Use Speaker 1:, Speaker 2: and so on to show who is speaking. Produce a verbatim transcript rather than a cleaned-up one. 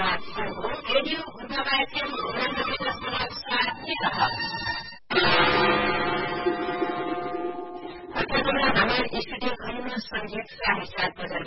Speaker 1: radio उर्गाबायम उनानब्बे दशमलव सात मेगाहर्ज हमारे स्टूडियो घड़ी में संगीत साढ़े सात बजे